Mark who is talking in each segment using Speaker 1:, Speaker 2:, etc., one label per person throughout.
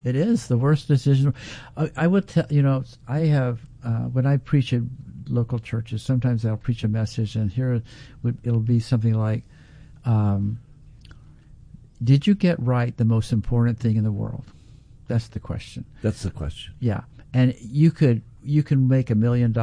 Speaker 1: It is the worst decision. I would tell I have when I preach at local churches, sometimes I'll preach a message, and here it'll be something like, "Did you get right the most important thing in the world?" That's the question.
Speaker 2: That's the question.
Speaker 1: Yeah, and you can make $1 million.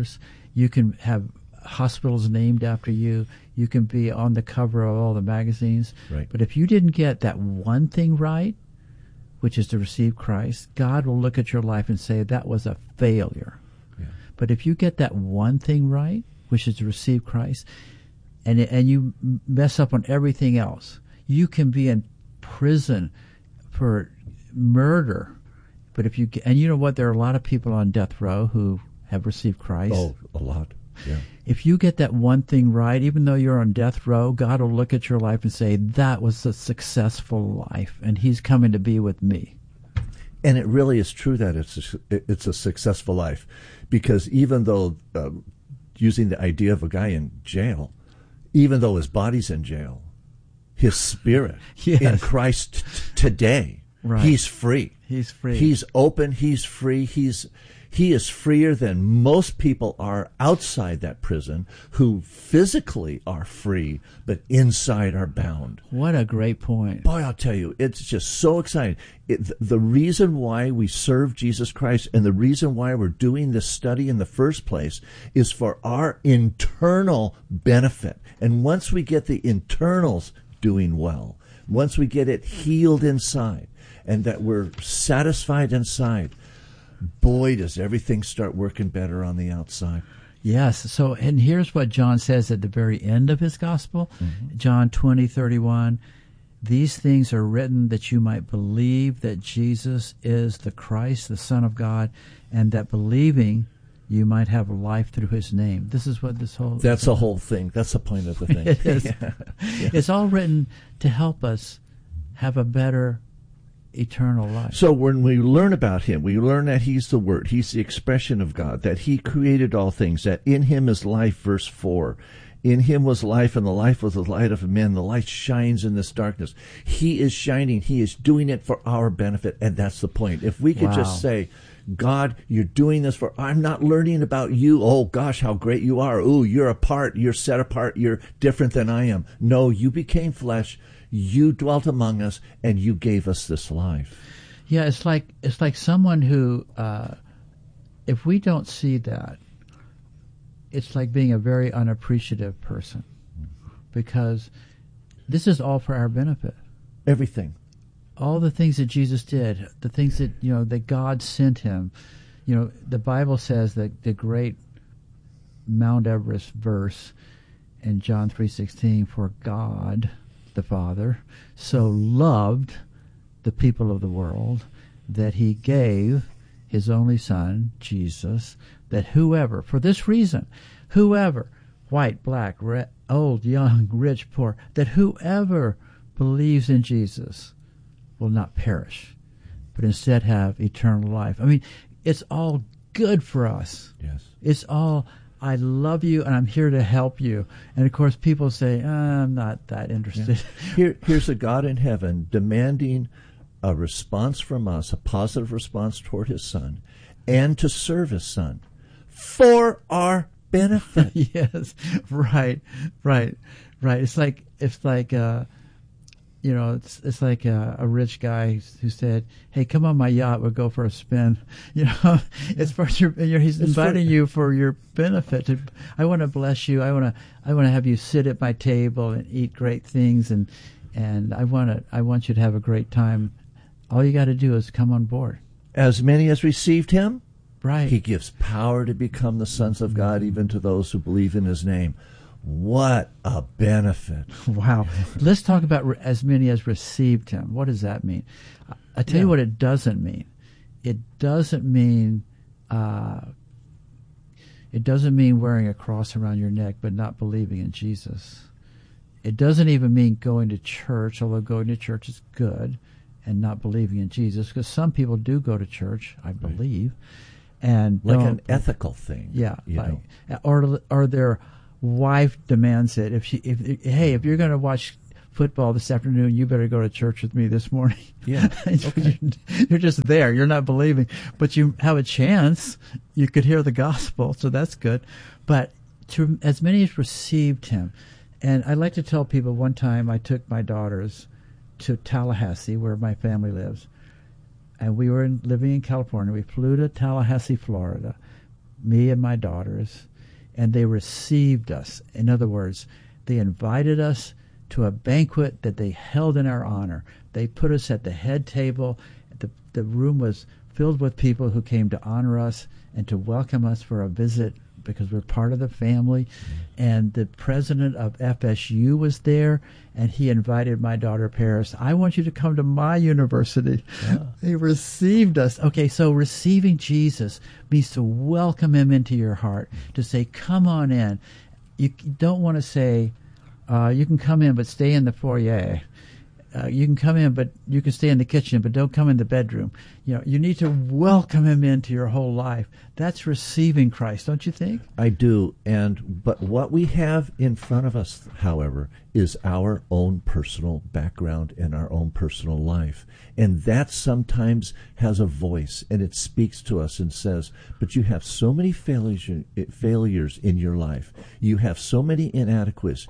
Speaker 1: You can have hospitals named after you. You can be on the cover of all the magazines.
Speaker 2: Right.
Speaker 1: But if you didn't get that one thing right, which is to receive Christ, God will look at your life and say that was a failure.
Speaker 2: Yeah.
Speaker 1: But if you get that one thing right, which is to receive Christ, and you mess up on everything else, you can be in prison for murder. But if you you know what, there are a lot of people on death row who have received Christ.
Speaker 2: Oh, a lot. Yeah.
Speaker 1: If you get that one thing right, even though you're on death row, God will look at your life and say, that was a successful life, and he's coming to be with me.
Speaker 2: And it really is true that it's a successful life, because even though, using the idea of a guy in jail, even though his body's in jail, his spirit
Speaker 1: Yes.
Speaker 2: in Christ today,
Speaker 1: Right.
Speaker 2: he's free.
Speaker 1: He's free.
Speaker 2: He's open. He's free. He is freer than most people are outside that prison, who physically are free, but inside are bound.
Speaker 1: What a great point.
Speaker 2: Boy, I'll tell you, it's just so exciting. The reason why we serve Jesus Christ and the reason why we're doing this study in the first place is for our internal benefit. And once we get the internals doing well, once we get it healed inside, and that we're satisfied inside, boy, does everything start working better on the outside.
Speaker 1: Yes. So, and here's what John says at the very end of his gospel, John 20:31. These things are written that you might believe that Jesus is the Christ, the Son of God, and that believing you might have life through his name. This is what this whole...
Speaker 2: That's the whole thing. That's the point of the thing.
Speaker 1: It is.
Speaker 2: Yeah.
Speaker 1: It's all written to help us have a better eternal life.
Speaker 2: So when we learn about him, we learn that he's the Word, he's the expression of God, that he created all things, that in him is life, verse 4. In him was life, and the life was the light of men. The light shines in this darkness. He is shining. He is doing it for our benefit, and that's the point. If we could just say, God, you're doing this for, I'm not learning about you. Oh, gosh, how great you are. Ooh, you're apart. You're set apart. You're different than I am. No, you became flesh. You dwelt among us, and you gave us this life.
Speaker 1: Yeah, it's like someone who, if we don't see that, it's like being a very unappreciative person, because this is all for our benefit.
Speaker 2: Everything.
Speaker 1: All the things that Jesus did, the things that, that God sent him. The Bible says that the great Mount Everest verse in John 3:16, for God the Father so loved the people of the world that he gave his only Son, Jesus, that whoever, for this reason, whoever, white, black, red, old, young, rich, poor, that whoever believes in Jesus will not perish, but instead have eternal life. I mean, it's all good for us.
Speaker 2: Yes.
Speaker 1: It's all, I love you and I'm here to help you. And of course people say, I'm not that interested.
Speaker 2: Yeah. Here's a God in heaven demanding a response from us, a positive response toward his Son, and to serve his Son for our benefit.
Speaker 1: Yes, right. It's like it's like a rich guy who said, "Hey, come on my yacht. We'll go for a spin." It's for he's inviting you for your benefit. I want to bless you. I want to have you sit at my table and eat great things, and I want you to have a great time. All you got to do is come on board.
Speaker 2: As many as received him,
Speaker 1: right?
Speaker 2: He gives power to become the sons of God, even to those who believe in his name. What a benefit.
Speaker 1: Wow. Let's talk about as many as received him. What does that mean? I tell you what it doesn't mean. It doesn't mean wearing a cross around your neck but not believing in Jesus. It doesn't even mean going to church, although going to church is good, and not believing in Jesus, because some people do go to church, I believe, and
Speaker 2: like an ethical thing.
Speaker 1: Yeah, or their wife demands it. If you're going to watch football this afternoon. You better go to church with me this morning.
Speaker 2: Yeah. Okay.
Speaker 1: You're just there. You're not believing, but you have a chance. You could hear the gospel, so that's good. But as many as received him, and I like to tell people, one time I took my daughters to Tallahassee, where my family lives, and we were living in California. We flew to Tallahassee, Florida, me and my daughters, and they received us. In other words, they invited us to a banquet that they held in our honor. They put us at the head table. The room was filled with people who came to honor us and to welcome us for a visit because we're part of the family. And the president of FSU was there, and he invited my daughter Paris. I want you to come to my university. Yeah. They received us. Okay, so receiving Jesus means to welcome him into your heart, to say, come on in. You don't want to say, you can come in, but stay in the foyer. You can come in, but you can stay in the kitchen, but don't come in the bedroom. You need to welcome him into your whole life. That's receiving Christ, don't you think?
Speaker 2: I do. But what we have in front of us, however, is our own personal background and our own personal life. And that sometimes has a voice, and it speaks to us and says, but you have so many failures in your life. You have so many inadequacies.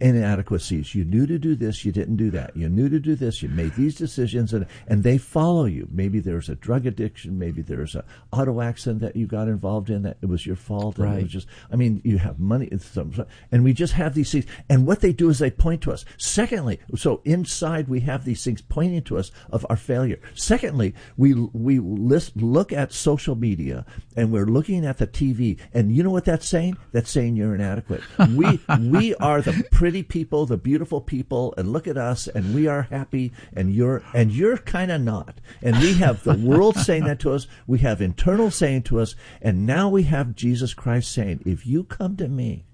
Speaker 2: You knew to do this, you didn't do that. You knew to do this, you made these decisions, and they follow you. Maybe there's a drug addiction, maybe there's an auto accident that you got involved in that it was your fault. And
Speaker 1: right.
Speaker 2: It was just, you have money, and we just have these things. And what they do is they point to us. Secondly, so inside we have these things pointing to us of our failure. Secondly, we look at social media, and we're looking at the TV, and you know what that's saying? That's saying you're inadequate. We are the pretty people, the beautiful people, and look at us, and we are happy, and you're kind of not. And we have the world saying that to us. We have internal saying to us, and now we have Jesus Christ saying, if you come to me,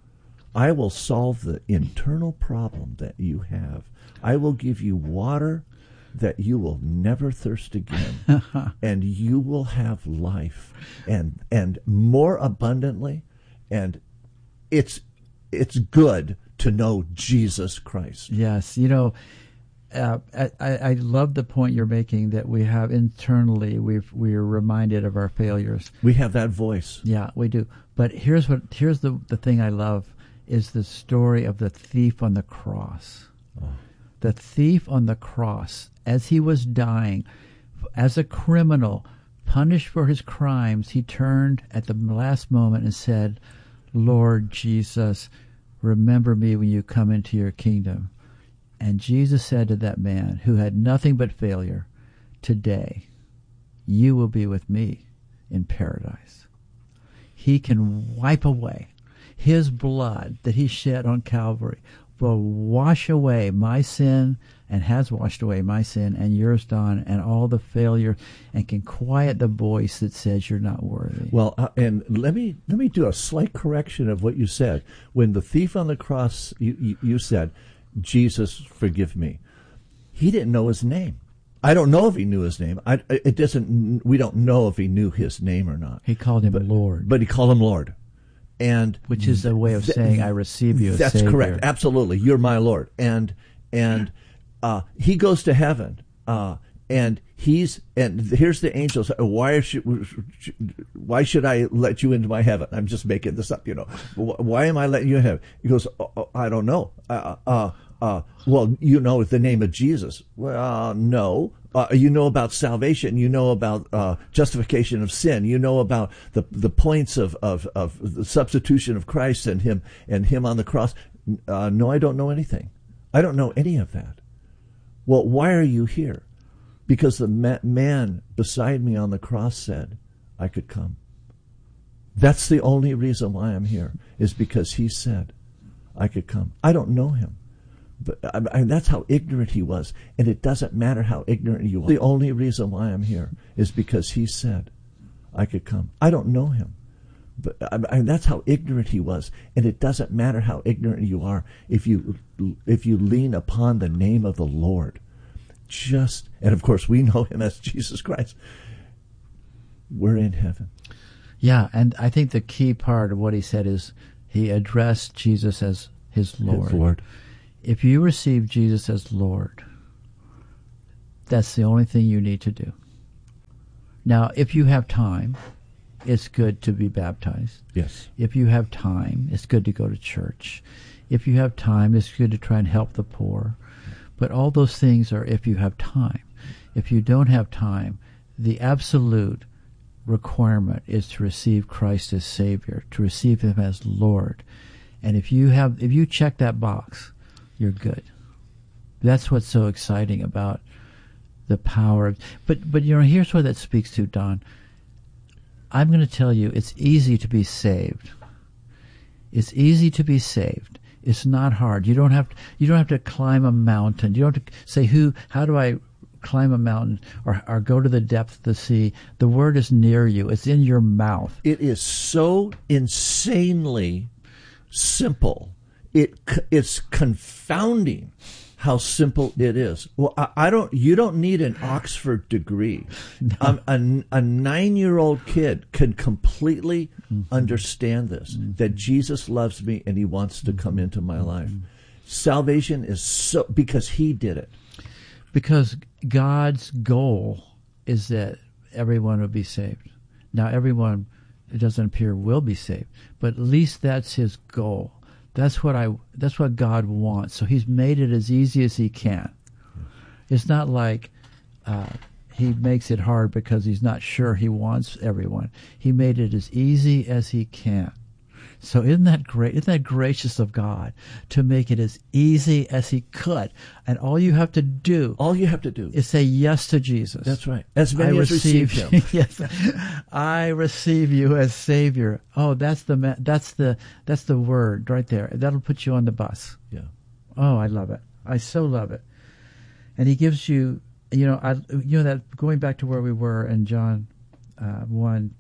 Speaker 2: I will solve the internal problem that you have. I will give you water that you will never thirst again, and you will have life, and more abundantly, and it's good to know Jesus Christ.
Speaker 1: Yes, I love the point you're making, that we have internally, we're reminded of our failures.
Speaker 2: We have that voice.
Speaker 1: Yeah, we do. But here's the thing I love is the story of the thief on the cross. Oh. The thief on the cross, as he was dying, as a criminal, punished for his crimes, he turned at the last moment and said, Lord Jesus, remember me when you come into your kingdom. And Jesus said to that man who had nothing but failure, today you will be with me in paradise. He can wipe away. His blood that he shed on Calvary will wash away my sin, and has washed away my sin and yours, Don, and all the failure, and can quiet the voice that says you're not worthy.
Speaker 2: Well, and let me do a slight correction of what you said. When the thief on the cross, you said, Jesus, forgive me. He didn't know his name. I don't know if he knew his name. We don't know if he knew his name or not.
Speaker 1: He called him Lord.
Speaker 2: But he called him Lord. And
Speaker 1: which is a way of saying, I receive you as
Speaker 2: That's
Speaker 1: Savior.
Speaker 2: Correct. Absolutely. You're my Lord. And he goes to heaven. And here's the angels. Why should I let you into my heaven? I'm just making this up, Why am I letting you in heaven? He goes, I don't know. Well, you know the name of Jesus. Well, no. You know about salvation. You know about justification of sin. You know about the points of the substitution of Christ and him on the cross. No, I don't know anything. I don't know any of that. Well, why are you here? Because the man beside me on the cross said I could come. That's the only reason why I'm here, is because he said I could come. I don't know him. But that's how ignorant he was. And it doesn't matter how ignorant you are. The only reason why I'm here is because he said I could come. I don't know him. But that's how ignorant he was. And it doesn't matter how ignorant you are. If you lean upon the name of the Lord, and of course we know him as Jesus Christ, we're in heaven.
Speaker 1: Yeah, and I think the key part of what he said is he addressed Jesus as his Lord. If you receive Jesus as Lord, that's the only thing you need to do. Now, if you have time, it's good to be baptized.
Speaker 2: Yes.
Speaker 1: If you have time, it's good to go to church. If you have time, it's good to try and help the poor. But all those things are if you have time. If you don't have time, the absolute requirement is to receive Christ as Savior, to receive Him as Lord. And if you check that box, you're good. That's what's so exciting about the power of, but here's what that speaks to, Don. I'm going to tell you, it's easy to be saved. It's easy to be saved. It's not hard. You don't have to climb a mountain. You don't have to say, how do I climb a mountain or go to the depth of the sea? The word is near you. It's in your mouth.
Speaker 2: It is so insanely simple. It's confounding how simple it is. Well, you don't need an Oxford degree. No. A 9-year-old kid can completely understand this, that Jesus loves me and He wants to come into my life. Salvation is so, because He did it.
Speaker 1: Because God's goal is that everyone will be saved. Now, everyone, it doesn't appear, will be saved, but at least that's His goal. That's what God wants. So He's made it as easy as He can. It's not like He makes it hard because He's not sure He wants everyone. He made it as easy as He can. So isn't that great? Isn't that gracious of God to make it as easy as He could? And all you have to do is say yes to Jesus.
Speaker 2: That's right. As many as receive Him.
Speaker 1: Yes, I receive You as Savior. Oh, that's the word right there. That'll put you on the bus.
Speaker 2: Yeah.
Speaker 1: Oh, I love it. I so love it. And He gives you, that going back to where we were in John 1,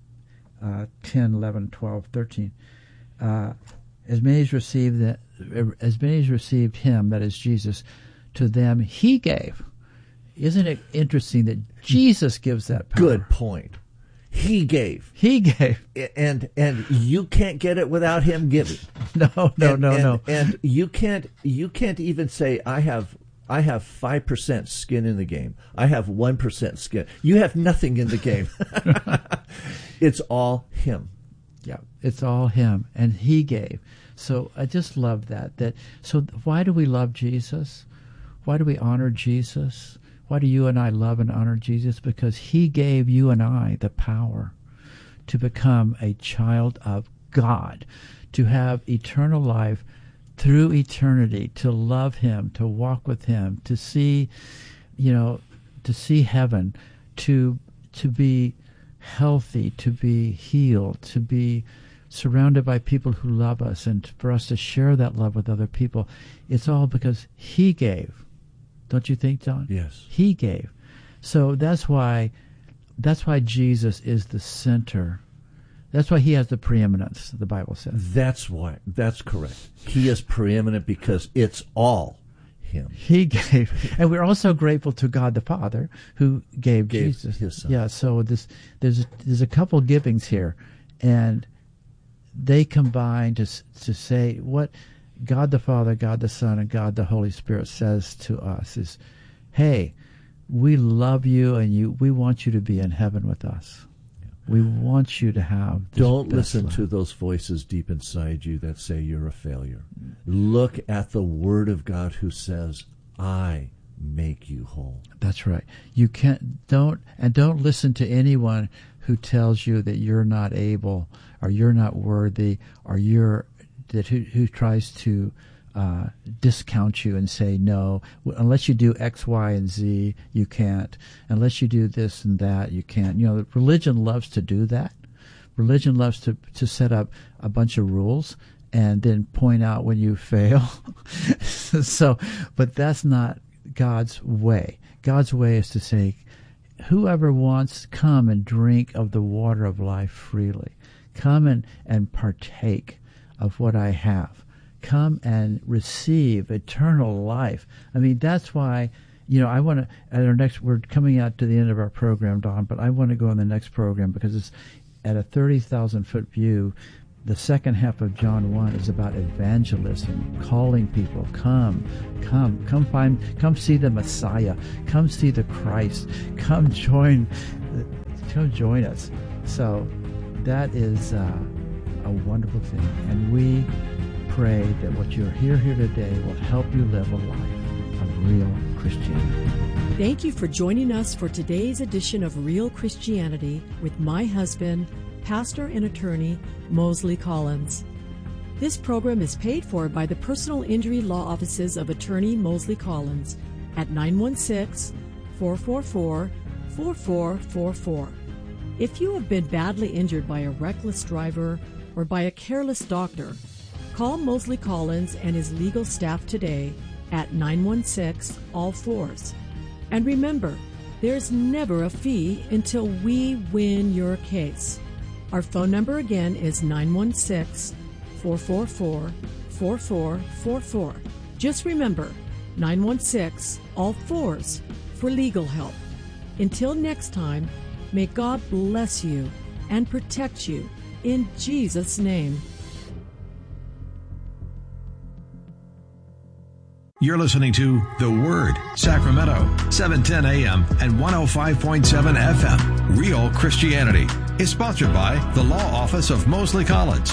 Speaker 1: 10, 11, 12, 13. As many as received Him, that is Jesus, to them He gave. Isn't it interesting that Jesus gives that power?
Speaker 2: Good point. He gave.
Speaker 1: He gave.
Speaker 2: And you can't get it without Him giving.
Speaker 1: No.
Speaker 2: And you can't even say, I have 5% skin in the game. I have 1% skin. You have nothing in the game. It's all Him.
Speaker 1: Yeah, it's all Him, and He gave. So I just love that. So why do we love Jesus? Why do we honor Jesus? Why do you and I love and honor Jesus? Because He gave you and I the power to become a child of God, to have eternal life through eternity, to love Him, to walk with Him, to see heaven, to be healthy, to be healed, to be surrounded by people who love us, and for us to share that love with other people. It's all because He gave. Don't you think, John?
Speaker 2: Yes.
Speaker 1: He gave. So that's why Jesus is the center. That's why He has the preeminence, the Bible says.
Speaker 2: That's why. That's correct. He is preeminent because it's all Him.
Speaker 1: He gave. And we're also grateful to God the Father who gave Jesus.
Speaker 2: His Son.
Speaker 1: Yeah, so there's a couple givings here, and they combine to say what God the Father, God the Son, and God the Holy Spirit says to us is, hey, we love you, and we want you to be in heaven with us. We want you to have this.
Speaker 2: Don't listen to those voices deep inside you that say you're a failure. Look at the Word of God who says, I make you whole.
Speaker 1: That's right. You don't listen to anyone who tells you that you're not able, or you're not worthy, or who tries to discount you and say, no, unless you do X, Y, and Z, you can't. Unless you do this and that, you can't. Religion loves to do that. Religion loves to set up a bunch of rules and then point out when you fail. But that's not God's way. God's way is to say, whoever wants, come and drink of the water of life freely. Come and partake of what I have. Come and receive eternal life. I mean, that's why, I want to, at our next, we're coming out to the end of our program, Don, but I want to go on the next program because it's at a 30,000 foot view. The second half of John 1 is about evangelism, calling people, come see the Messiah, come see the Christ, come join us. So that is a wonderful thing, and we pray that what you'll hear here today will help you live a life of real Christianity.
Speaker 3: Thank you for joining us for today's edition of Real Christianity with my husband, pastor and attorney, Mosley Collins. This program is paid for by the personal injury law offices of attorney Mosley Collins at 916-444-4444. If you have been badly injured by a reckless driver or by a careless doctor, call Mosley Collins and his legal staff today at 916-ALL-4s. And remember, there's never a fee until we win your case. Our phone number again is 916-444-4444. Just remember, 916-ALL-4s for legal help. Until next time, may God bless you and protect you in Jesus' name.
Speaker 4: You're listening to The Word, Sacramento, 710 AM and 105.7 FM. Real Christianity is sponsored by the Law Office of Mosley Collins,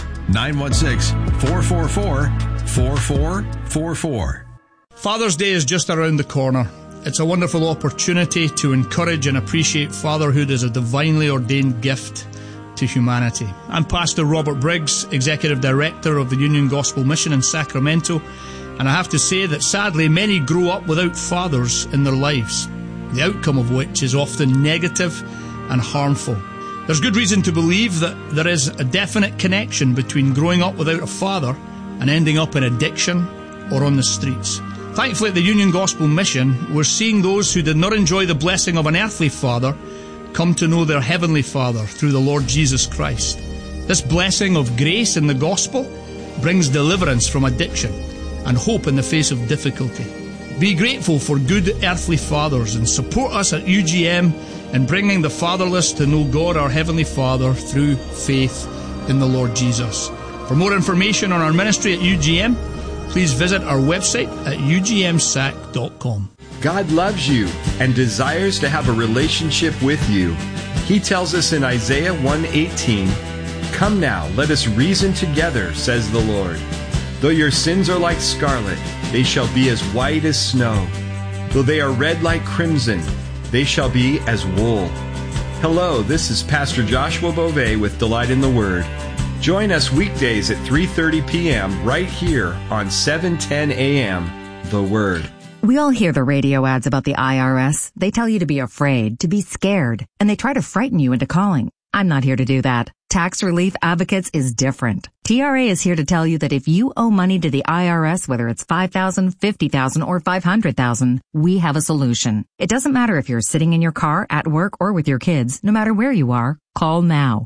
Speaker 4: 916-444-4444.
Speaker 5: Father's Day is just around the corner. It's a wonderful opportunity to encourage and appreciate fatherhood as a divinely ordained gift to humanity. I'm Pastor Robert Briggs, Executive Director of the Union Gospel Mission in Sacramento, and I have to say that sadly many grow up without fathers in their lives, the outcome of which is often negative and harmful. There's good reason to believe that there is a definite connection between growing up without a father and ending up in addiction or on the streets. Thankfully at the Union Gospel Mission, we're seeing those who did not enjoy the blessing of an earthly father come to know their heavenly Father through the Lord Jesus Christ. This blessing of grace in the gospel brings deliverance from addiction and hope in the face of difficulty. Be grateful for good earthly fathers and support us at UGM in bringing the fatherless to know God our Heavenly Father through faith in the Lord Jesus. For more information on our ministry at UGM, please visit our website at ugmsac.com.
Speaker 6: God loves you and desires to have a relationship with you. He tells us in Isaiah 1:18, "Come now, let us reason together, says the Lord. Though your sins are like scarlet, they shall be as white as snow. Though they are red like crimson, they shall be as wool." Hello, this is Pastor Joshua Beauvais with Delight in the Word. Join us weekdays at 3:30 p.m. right here on 710 a.m. The Word.
Speaker 7: We all hear the radio ads about the IRS. They tell you to be afraid, to be scared, and they try to frighten you into calling. I'm not here to do that. Tax Relief Advocates is different. TRA is here to tell you that if you owe money to the IRS, whether it's $5,000, $50,000, or $500,000, we have a solution. It doesn't matter if you're sitting in your car, at work, or with your kids. No matter where you are, call now.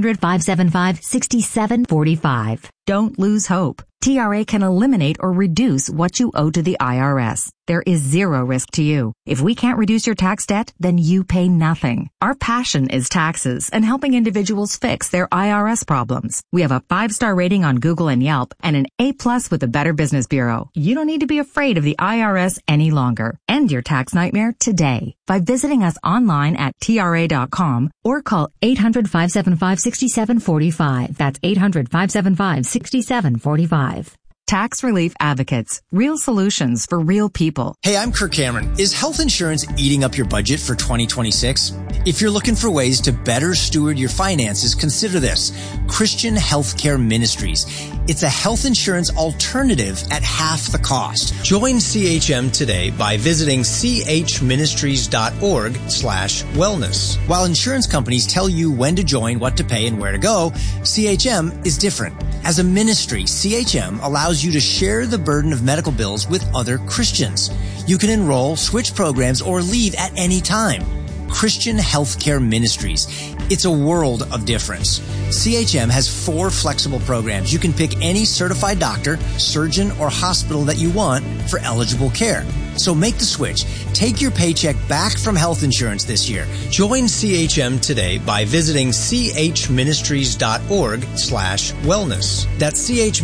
Speaker 7: 800-575-6745. Don't lose hope. TRA can eliminate or reduce what you owe to the IRS. There is zero risk to you. If we can't reduce your tax debt, then you pay nothing. Our passion is taxes and helping individuals fix their IRS problems. We have a 5-star rating on Google and Yelp and an A+ with the Better Business Bureau. You don't need to be afraid of the IRS any longer. End your tax nightmare today by visiting us online at TRA.com or call 800-575-6745. That's 800-575-6745. Tax Relief Advocates. Real solutions for real people.
Speaker 8: Hey, I'm Kirk Cameron. Is health insurance eating up your budget for 2026? If you're looking for ways to better steward your finances, consider this. Christian Healthcare Ministries. It's a health insurance alternative at half the cost. Join CHM today by visiting chministries.org/wellness. While insurance companies tell you when to join, what to pay, and where to go, CHM is different. As a ministry, CHM allows you to share the burden of medical bills with other Christians. You can enroll, switch programs, or leave at any time. Christian Healthcare Ministries. It's a world of difference. CHM has 4 flexible programs. You can pick any certified doctor, surgeon, or hospital that you want for eligible care. So make the switch. Take your paycheck back from health insurance this year. Join CHM today by visiting chministries.org/wellness. That's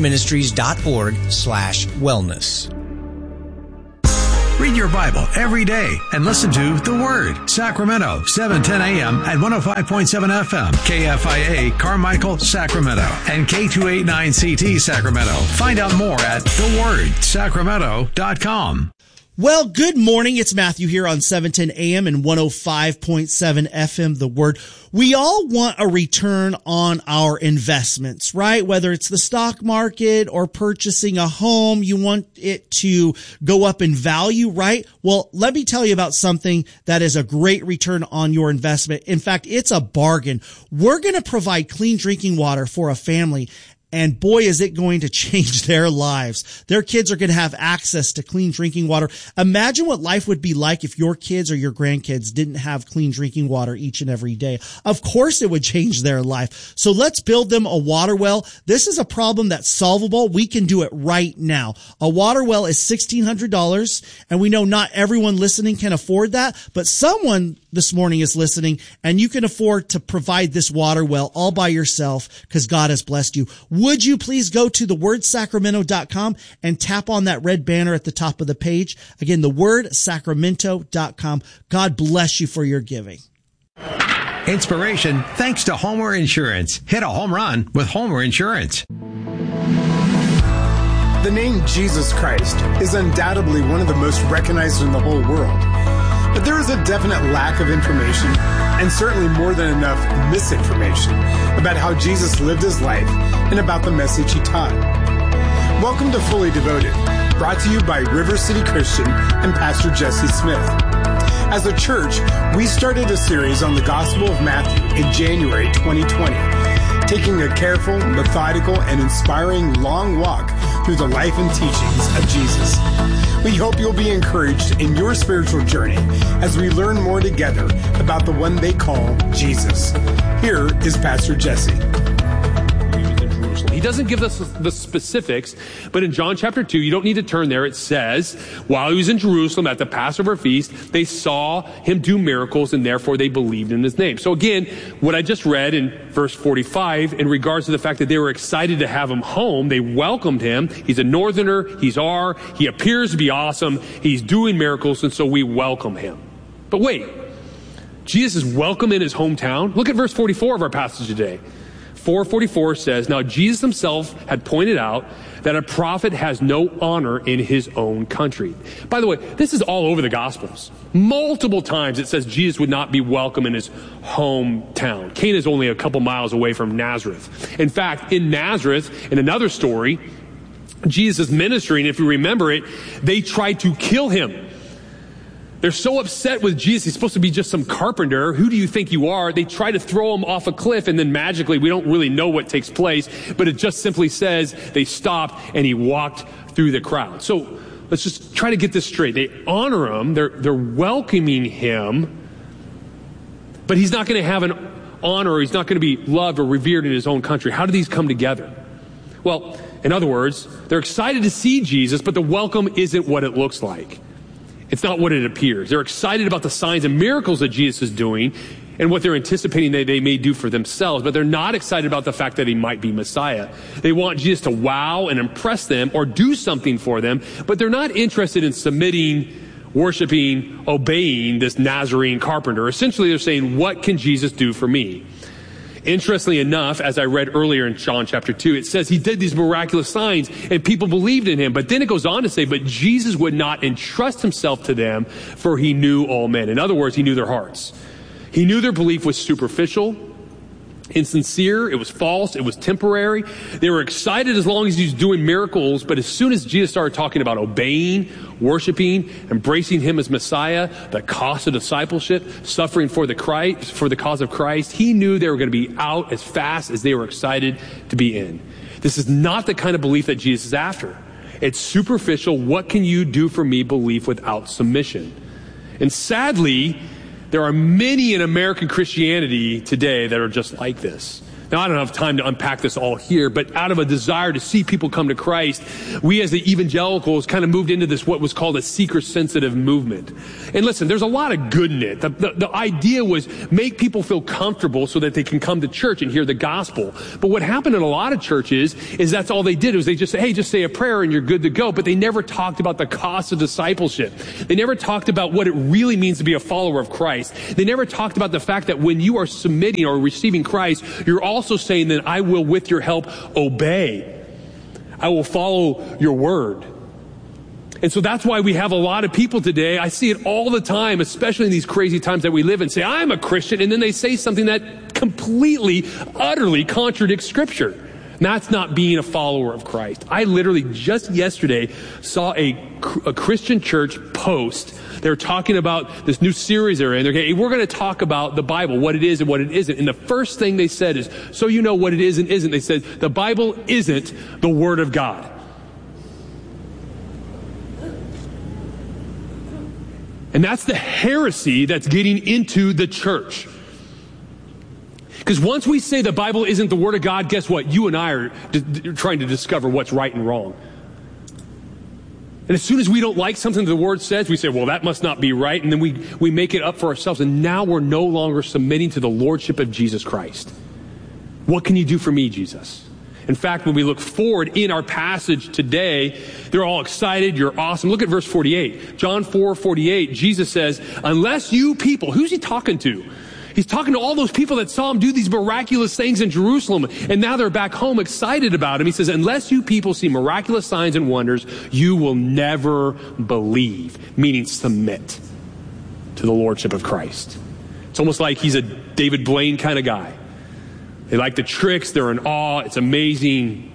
Speaker 8: chministries.org/wellness.
Speaker 4: Read your Bible every day and listen to The Word. Sacramento, 710 a.m. at 105.7 FM. KFIA, Carmichael, Sacramento. And K289CT, Sacramento. Find out more at thewordsacramento.com.
Speaker 9: Well, good morning. It's Matthew here on 710 AM and 105.7 FM, The Word. We all want a return on our investments, right? Whether it's the stock market or purchasing a home, you want it to go up in value, right? Well, let me tell you about something that is a great return on your investment. In fact, it's a bargain. We're going to provide clean drinking water for a family. And boy, is it going to change their lives. Their kids are going to have access to clean drinking water. Imagine what life would be like if your kids or your grandkids didn't have clean drinking water each and every day. Of course, it would change their life. So let's build them a water well. This is a problem that's solvable. We can do it right now. A water well is $1,600, and we know not everyone listening can afford that, but someone this morning is listening, and you can afford to provide this water well all by yourself because God has blessed you. Would you please go to thewordsacramento.com and tap on that red banner at the top of the page? Again, thewordsacramento.com. God bless you for your giving.
Speaker 4: Inspiration thanks to Homer Insurance. Hit a home run with Homer Insurance.
Speaker 10: The name Jesus Christ is undoubtedly one of the most recognized in the whole world. But there is a definite lack of information, and certainly more than enough misinformation, about how Jesus lived his life and about the message he taught. Welcome to Fully Devoted, brought to you by River City Christian and Pastor Jesse Smith. As a church, we started a series on the Gospel of Matthew in January 2020, taking a careful, methodical, and inspiring long walk through the life and teachings of Jesus. We hope you'll be encouraged in your spiritual journey as we learn more together about the one they call Jesus. Here is Pastor Jesse.
Speaker 11: He doesn't give us the specifics, but in John chapter 2, you don't need to turn there. It says, while he was in Jerusalem at the Passover feast, they saw him do miracles, and therefore they believed in his name. So again, what I just read in verse 45, in regards to the fact that they were excited to have him home, they welcomed him. He's a northerner, he appears to be awesome, he's doing miracles, and so we welcome him. But wait, Jesus is welcome in his hometown? Look at verse 44 of our passage today. 4:44 says, now Jesus himself had pointed out that a prophet has no honor in his own country. By the way, this is all over the Gospels. Multiple times it says Jesus would not be welcome in his hometown. Cana is only a couple miles away from Nazareth. In fact, in Nazareth, in another story, Jesus' ministry, and if you remember it, they tried to kill him. They're so upset with Jesus. He's supposed to be just some carpenter. Who do you think you are? They try to throw him off a cliff, and then magically, we don't really know what takes place, but it just simply says they stopped and he walked through the crowd. So let's just try to get this straight. They honor him. They're welcoming him, but he's not going to have an honor, or he's not going to be loved or revered in his own country. How do these come together? Well, in other words, they're excited to see Jesus, but the welcome isn't what it looks like. It's not what it appears. They're excited about the signs and miracles that Jesus is doing and what they're anticipating that they may do for themselves, but they're not excited about the fact that he might be Messiah. They want Jesus to wow and impress them or do something for them, but they're not interested in submitting, worshiping, obeying this Nazarene carpenter. Essentially, they're saying, what can Jesus do for me? Interestingly enough, as I read earlier in John chapter 2, it says he did these miraculous signs and people believed in him. But then it goes on to say, but Jesus would not entrust himself to them, for he knew all men. In other words, he knew their hearts. He knew their belief was superficial, insincere, it was false, it was temporary. They were excited as long as he was doing miracles, but as soon as Jesus started talking about obeying, worshiping, embracing him as Messiah, the cost of discipleship, suffering for the cause of Christ, he knew they were going to be out as fast as they were excited to be in. This is not the kind of belief that Jesus is after. It's superficial, what can you do for me belief without submission. And sadly, there are many in American Christianity today that are just like this. Now, I don't have time to unpack this all here, but out of a desire to see people come to Christ, we as the evangelicals kind of moved into this, what was called a seeker-sensitive movement. And listen, there's a lot of good in it. The idea was make people feel comfortable so that they can come to church and hear the gospel. But what happened in a lot of churches is that's all they did was they just say, hey, just say a prayer and you're good to go. But they never talked about the cost of discipleship. They never talked about what it really means to be a follower of Christ. They never talked about the fact that when you are submitting or receiving Christ, you're also saying that I will, with your help, obey. I will follow your word. And so that's why we have a lot of people today, I see it all the time, especially in these crazy times that we live in, say, I'm a Christian, and then they say something that completely, utterly contradicts Scripture. And that's not being a follower of Christ. I literally just yesterday saw a Christian church post. They're talking about this new series they're in. They're saying, hey, we're going to talk about the Bible, what it is and what it isn't. And the first thing they said is, so you know what it is and isn't. They said, the Bible isn't the Word of God. And that's the heresy that's getting into the church. Because once we say the Bible isn't the Word of God, guess what? You and I are trying to discover what's right and wrong. And as soon as we don't like something the Word says, we say, well, that must not be right. And then we make it up for ourselves. And now we're no longer submitting to the Lordship of Jesus Christ. What can you do for me, Jesus? In fact, when we look forward in our passage today, they're all excited. You're awesome. Look at verse 48. John 4:48, Jesus says, unless you people, who's he talking to? He's talking to all those people that saw him do these miraculous things in Jerusalem, and now they're back home excited about him. He says, unless you people see miraculous signs and wonders, you will never believe, meaning submit to the Lordship of Christ. It's almost like he's a David Blaine kind of guy. They like the tricks, they're in awe, it's amazing.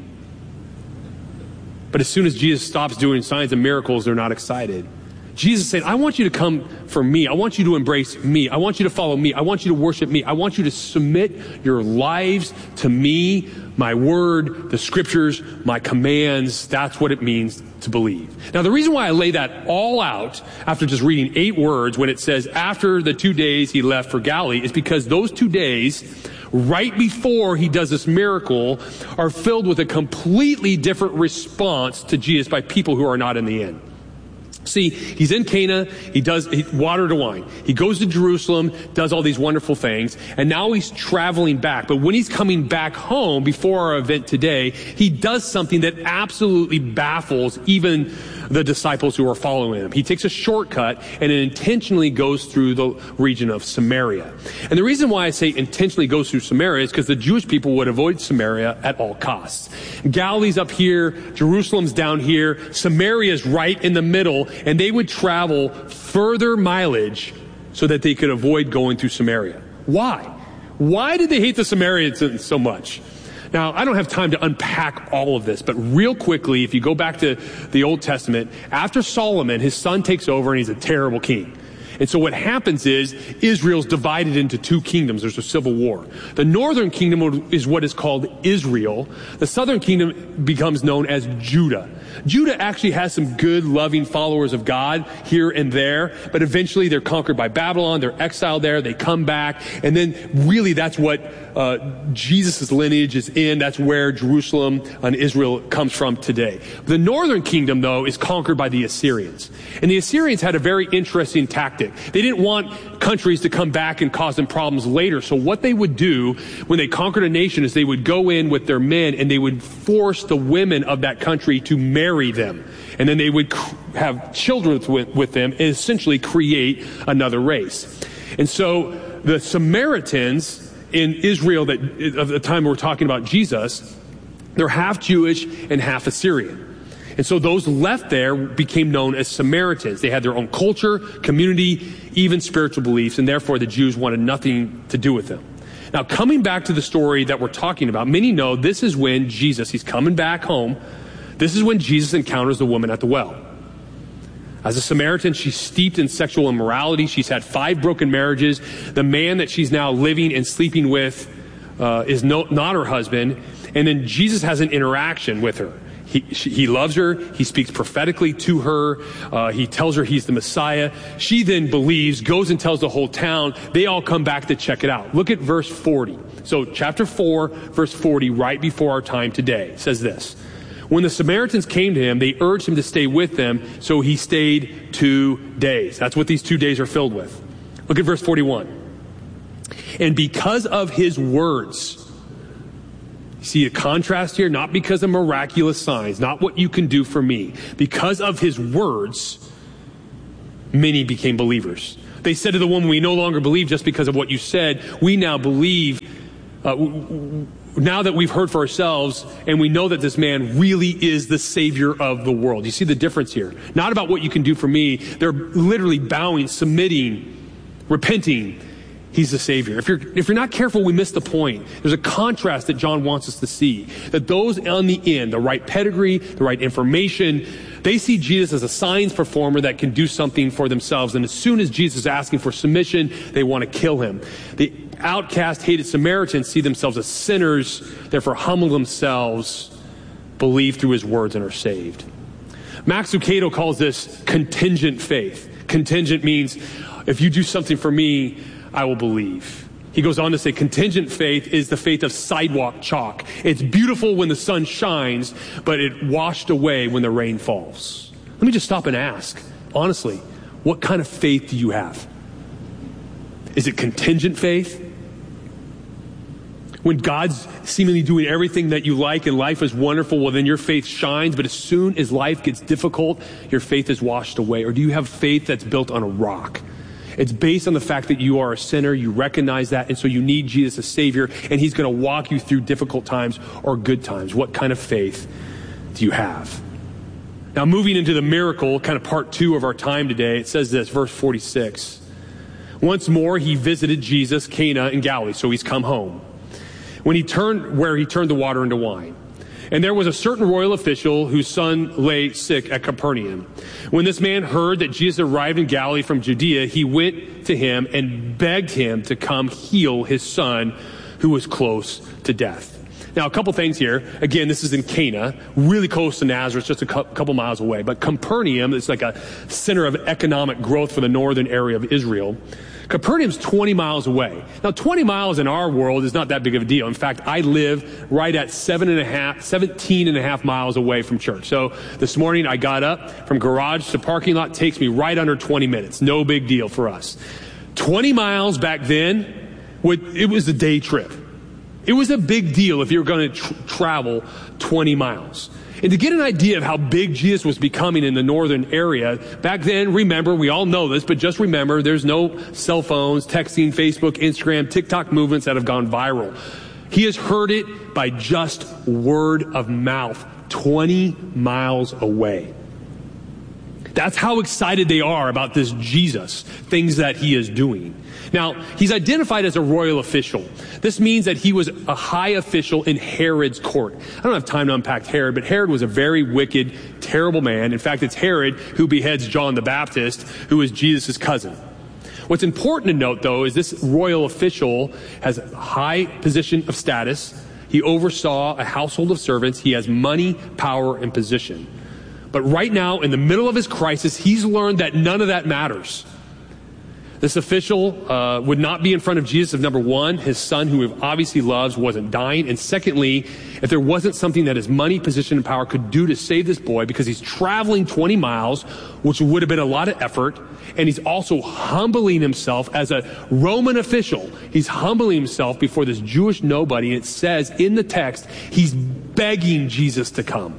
Speaker 11: But as soon as Jesus stops doing signs and miracles, they're not excited. Jesus said, I want you to come for me. I want you to embrace me. I want you to follow me. I want you to worship me. I want you to submit your lives to me, my word, the scriptures, my commands. That's what it means to believe. Now, the reason why I lay that all out after just reading 8 words when it says after the 2 days he left for Galilee is because those 2 days, right before he does this miracle, are filled with a completely different response to Jesus by people who are not in the inn. See, he's in Cana, he does water to wine. He goes to Jerusalem, does all these wonderful things, and now he's traveling back. But when he's coming back home before our event today, he does something that absolutely baffles even the disciples who are following him. He takes a shortcut and it intentionally goes through the region of Samaria. And the reason why I say intentionally goes through Samaria is because the Jewish people would avoid Samaria at all costs. Galilee's up here, Jerusalem's down here, Samaria's right in the middle, and they would travel further mileage so that they could avoid going through Samaria. Why? Why did they hate the Samaritans so much? Now, I don't have time to unpack all of this, but real quickly, if you go back to the Old Testament, after Solomon, his son takes over and he's a terrible king. And so what happens is Israel's divided into 2 kingdoms. There's a civil war. The northern kingdom is what is called Israel. The southern kingdom becomes known as Judah. Judah actually has some good, loving followers of God here and there, but eventually they're conquered by Babylon. They're exiled there. They come back. And then really that's what Jesus' lineage is in. That's where Jerusalem and Israel comes from today. The northern kingdom, though, is conquered by the Assyrians. And the Assyrians had a very interesting tactic. They didn't want countries to come back and cause them problems later. So what they would do when they conquered a nation is they would go in with their men and they would force the women of that country to marry them. And then they would have children with them and essentially create another race. And so the Samaritans in Israel that of the time we're talking about Jesus, they're half Jewish and half Assyrian. And so those left there became known as Samaritans. They had their own culture, community, even spiritual beliefs, and therefore the Jews wanted nothing to do with them. Now, coming back to the story that we're talking about, many know this is when Jesus, he's coming back home. This is when Jesus encounters the woman at the well. As a Samaritan, she's steeped in sexual immorality. She's had 5 broken marriages. The man that she's now living and sleeping with is not her husband. And then Jesus has an interaction with her. He loves her. He speaks prophetically to her. He tells her he's the Messiah. She then believes, goes and tells the whole town. They all come back to check it out. Look at verse 40. So chapter 4, verse 40, right before our time today, says this. When the Samaritans came to him, they urged him to stay with them, so he stayed 2 days. That's what these 2 days are filled with. Look at verse 41. And because of his words, see a contrast here? Not because of miraculous signs, not what you can do for me. Because of his words, many became believers. They said to the woman, we no longer believe just because of what you said. We now believe, now that we've heard for ourselves, and we know that this man really is the Savior of the world. You see the difference here? Not about what you can do for me. They're literally bowing, submitting, repenting. He's the Savior. If you're not careful, we miss the point. There's a contrast that John wants us to see. That those on the end, the right pedigree, the right information, they see Jesus as a signs performer that can do something for themselves. And as soon as Jesus is asking for submission, they want to kill him. The outcast, hated Samaritans see themselves as sinners, therefore humble themselves, believe through his words, and are saved. Max Lucado calls this contingent faith. Contingent means, if you do something for me, I will believe. He goes on to say contingent faith is the faith of sidewalk chalk. It's beautiful when the sun shines, but it washed away when the rain falls. Let me just stop and ask, honestly, what kind of faith do you have? Is it contingent faith? When God's seemingly doing everything that you like and life is wonderful, well, then your faith shines. But as soon as life gets difficult, your faith is washed away. Or do you have faith that's built on a rock? It's based on the fact that you are a sinner, you recognize that, and so you need Jesus as Savior, and he's going to walk you through difficult times or good times. What kind of faith do you have? Now, moving into the miracle, kind of part 2 of our time today, it says this, verse 46. Once more, he visited Jesus, Cana in Galilee, so he's come home. Where he turned the water into wine. And there was a certain royal official whose son lay sick at Capernaum. When this man heard that Jesus arrived in Galilee from Judea, he went to him and begged him to come heal his son who was close to death. Now, a couple things here. Again, this is in Cana, really close to Nazareth, just a couple miles away. But Capernaum is like a center of economic growth for the northern area of Israel. Capernaum's 20 miles away. Now, 20 miles in our world is not that big of a deal. In fact, I live right at 17 and a half miles away from church. So this morning I got up from garage to parking lot. Takes me right under 20 minutes. No big deal for us. 20 miles back then, it was a day trip. It was a big deal if you were going to travel 20 miles. And to get an idea of how big Jesus was becoming in the northern area, back then, remember, we all know this, but just remember, there's no cell phones, texting, Facebook, Instagram, TikTok movements that have gone viral. He has heard it by just word of mouth, 20 miles away. That's how excited they are about this Jesus, things that he is doing. Now, he's identified as a royal official. This means that he was a high official in Herod's court. I don't have time to unpack Herod, but Herod was a very wicked, terrible man. In fact, it's Herod who beheads John the Baptist, who is Jesus' cousin. What's important to note, though, is this royal official has a high position of status. He oversaw a household of servants. He has money, power, and position. But right now, in the middle of his crisis, he's learned that none of that matters. This official would not be in front of Jesus if, number one, his son, who he obviously loves, wasn't dying. And secondly, if there wasn't something that his money, position, and power could do to save this boy, because he's traveling 20 miles, which would have been a lot of effort. And he's also humbling himself as a Roman official. He's humbling himself before this Jewish nobody. And it says in the text, he's begging Jesus to come.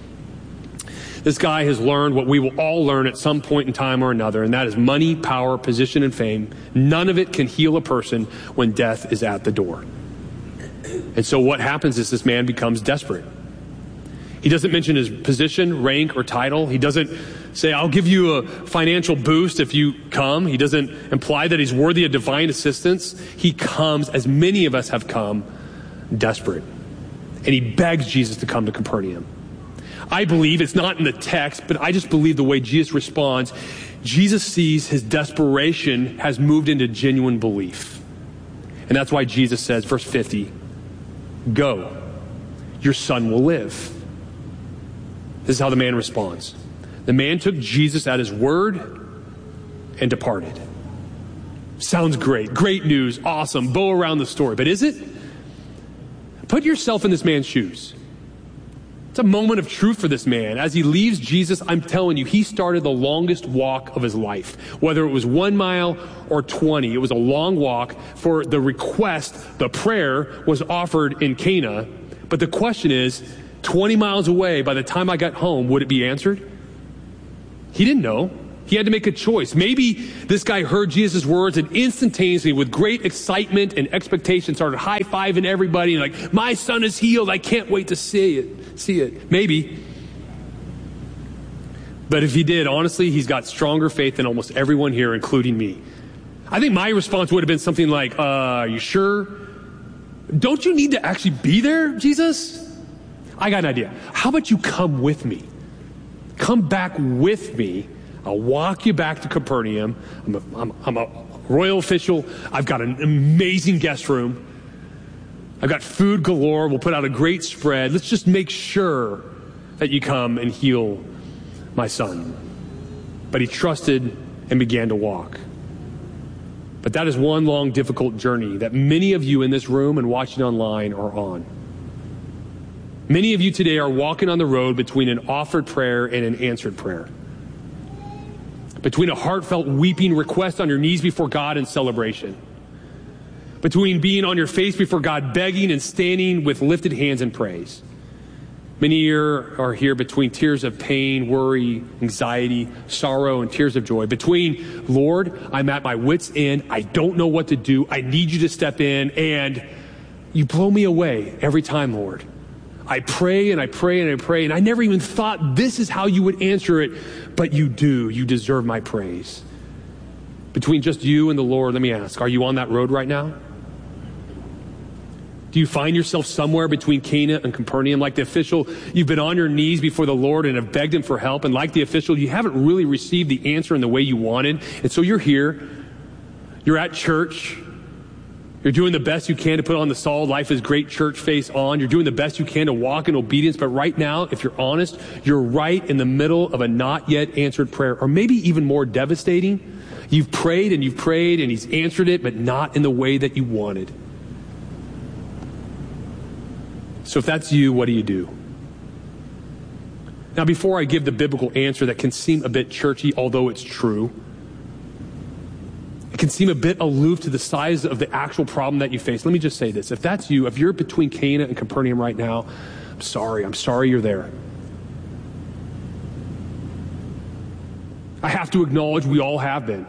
Speaker 11: This guy has learned what we will all learn at some point in time or another, and that is money, power, position, and fame. None of it can heal a person when death is at the door. And so what happens is this man becomes desperate. He doesn't mention his position, rank, or title. He doesn't say, I'll give you a financial boost if you come. He doesn't imply that he's worthy of divine assistance. He comes, as many of us have come, desperate. And he begs Jesus to come to Capernaum. I believe, it's not in the text, but I just believe the way Jesus responds, Jesus sees his desperation has moved into genuine belief. And that's why Jesus says, verse 50, go, your son will live. This is how the man responds. The man took Jesus at his word and departed. Sounds great. Great news. Awesome. Bow around the story. But is it? Put yourself in this man's shoes. It's a moment of truth for this man. As he leaves Jesus, I'm telling you, he started the longest walk of his life. Whether it was 1 mile or 20, it was a long walk for the request. The prayer was offered in Cana. But the question is, 20 miles away, by the time I got home, would it be answered? He didn't know. He had to make a choice. Maybe this guy heard Jesus' words and instantaneously, with great excitement and expectation, started high-fiving everybody and like, my son is healed. I can't wait to see it. Maybe. But if he did, honestly, he's got stronger faith than almost everyone here, including me. I think my response would have been something like, are you sure? Don't you need to actually be there, Jesus? I got an idea. How about you come with me? Come back with me. I'll walk you back to Capernaum. I'm a royal official. I've got an amazing guest room. I've got food galore. We'll put out a great spread. Let's just make sure that you come and heal my son. But he trusted and began to walk. But that is one long, difficult journey that many of you in this room and watching online are on. Many of you today are walking on the road between an offered prayer and an answered prayer. Between a heartfelt weeping request on your knees before God and celebration. Between being on your face before God begging and standing with lifted hands in praise. Many here are here between tears of pain, worry, anxiety, sorrow, and tears of joy. Between, Lord, I'm at my wit's end. I don't know what to do. I need you to step in, and you blow me away every time, Lord. I pray and I pray and I pray, and I never even thought this is how you would answer it, but you do. You deserve my praise. Between just you and the Lord, let me ask, are you on that road right now? Do you find yourself somewhere between Cana and Capernaum? Like the official, you've been on your knees before the Lord and have begged him for help, and like the official, you haven't really received the answer in the way you wanted, and so you're here, you're at church, you're doing the best you can to put on the solid life is great church face on. You're doing the best you can to walk in obedience. But right now, if you're honest, you're right in the middle of a not yet answered prayer. Or maybe even more devastating. You've prayed and he's answered it, but not in the way that you wanted. So if that's you, what do you do? Now, before I give the biblical answer that can seem a bit churchy, although it's true, it can seem a bit aloof to the size of the actual problem that you face. Let me just say this. If that's you, if you're between Cana and Capernaum right now, I'm sorry you're there. I have to acknowledge we all have been.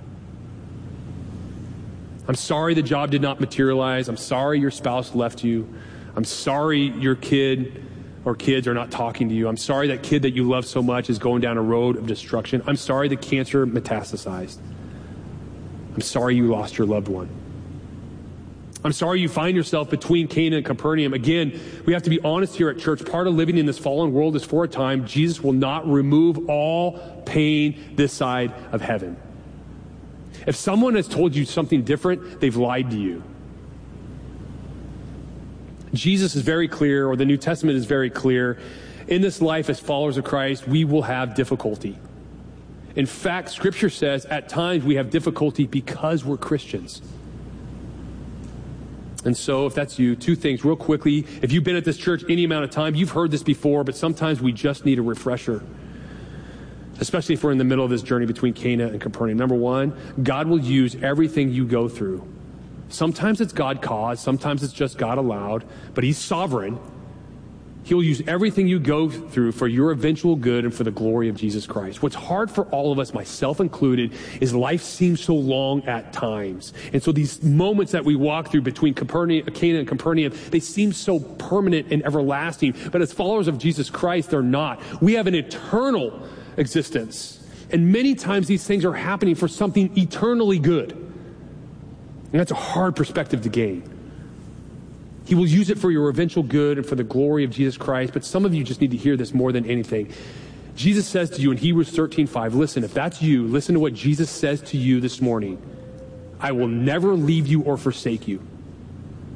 Speaker 11: I'm sorry the job did not materialize. I'm sorry your spouse left you. I'm sorry your kid or kids are not talking to you. I'm sorry that kid that you love so much is going down a road of destruction. I'm sorry the cancer metastasized. I'm sorry you lost your loved one. I'm sorry you find yourself between Cana and Capernaum. Again, we have to be honest here at church. Part of living in this fallen world is for a time. Jesus will not remove all pain this side of heaven. If someone has told you something different, they've lied to you. Jesus is very clear, or the New Testament is very clear. In this life as followers of Christ, we will have difficulty. In fact, Scripture says at times we have difficulty because we're Christians. And so if that's you, two things real quickly. If you've been at this church any amount of time, you've heard this before, but sometimes we just need a refresher, especially if we're in the middle of this journey between Cana and Capernaum. Number one, God will use everything you go through. Sometimes it's God caused, sometimes it's just God allowed, but He's sovereign. He'll use everything you go through for your eventual good and for the glory of Jesus Christ. What's hard for all of us, myself included, is life seems so long at times. And so these moments that we walk through between Cana and Capernaum, they seem so permanent and everlasting. But as followers of Jesus Christ, they're not. We have an eternal existence. And many times these things are happening for something eternally good. And that's a hard perspective to gain. He will use it for your eventual good and for the glory of Jesus Christ. But some of you just need to hear this more than anything. Jesus says to you in Hebrews 13:5, listen, if that's you, listen to what Jesus says to you this morning. I will never leave you or forsake you.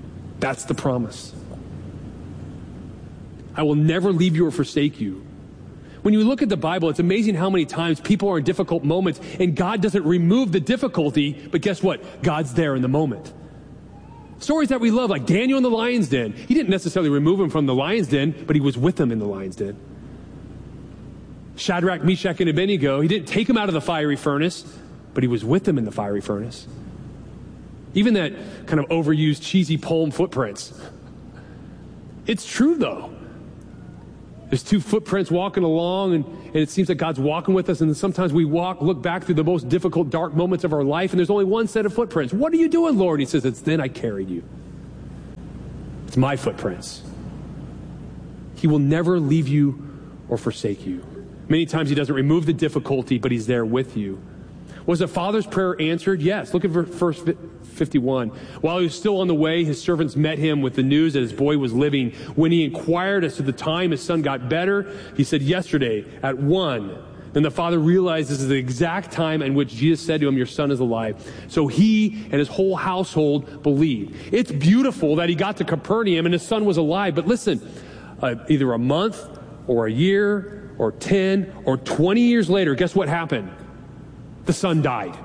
Speaker 11: That's the promise. I will never leave you or forsake you. When you look at the Bible, it's amazing how many times people are in difficult moments and God doesn't remove the difficulty, but guess what? God's there in the moment. Stories that we love, like Daniel in the lion's den. He didn't necessarily remove him from the lion's den, but he was with him in the lion's den. Shadrach, Meshach, and Abednego, he didn't take him out of the fiery furnace, but he was with them in the fiery furnace. Even that kind of overused, cheesy poem, Footprints. It's true, though. There's two footprints walking along, and it seems like God's walking with us, and then sometimes we look back through the most difficult, dark moments of our life, and there's only one set of footprints. What are you doing, Lord? And he says, it's then I carried you. It's my footprints. He will never leave you or forsake you. Many times he doesn't remove the difficulty, but he's there with you. Was the father's prayer answered? Yes. Look at verse 51. While he was still on the way, his servants met him with the news that his boy was living. When he inquired as to the time his son got better, he said, yesterday at 1. Then the father realized this is the exact time in which Jesus said to him, your son is alive. So he and his whole household believed. It's beautiful that he got to Capernaum and his son was alive. But listen, either a month or a year or 10 or 20 years later, guess what happened? The son died.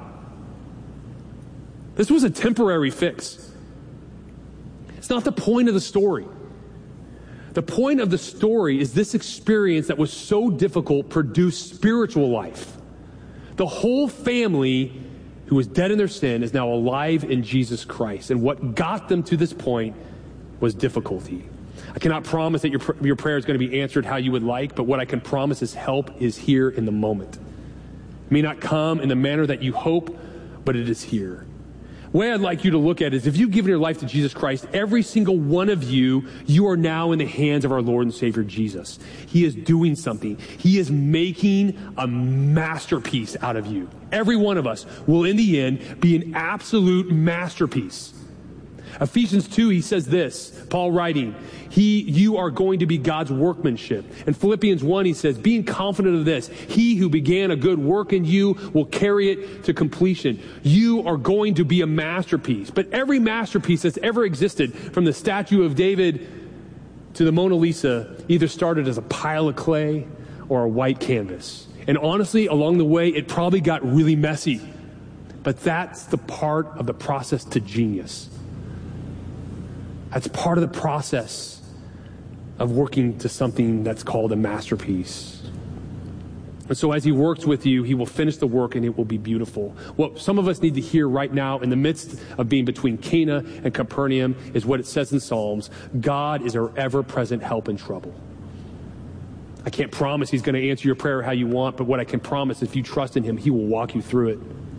Speaker 11: This was a temporary fix. It's not the point of the story. The point of the story is this experience that was so difficult produced spiritual life. The whole family who was dead in their sin is now alive in Jesus Christ. And what got them to this point was difficulty. I cannot promise that your prayer is going to be answered how you would like, but what I can promise is help is here in the moment. It may not come in the manner that you hope, but it is here. The way I'd like you to look at it is if you've given your life to Jesus Christ, every single one of you, you are now in the hands of our Lord and Savior Jesus. He is doing something. He is making a masterpiece out of you. Every one of us will in the end be an absolute masterpiece. Ephesians 2, he says this, Paul writing, you are going to be God's workmanship. In Philippians 1, he says, being confident of this, he who began a good work in you will carry it to completion. You are going to be a masterpiece. But every masterpiece that's ever existed, from the statue of David to the Mona Lisa, either started as a pile of clay or a white canvas. And honestly, along the way, it probably got really messy. But that's the part of the process to genius. That's part of the process of working to something that's called a masterpiece. And so as he works with you, he will finish the work and it will be beautiful. What some of us need to hear right now in the midst of being between Cana and Capernaum is what it says in Psalms. God is our ever-present help in trouble. I can't promise he's going to answer your prayer how you want, but what I can promise is if you trust in him, he will walk you through it.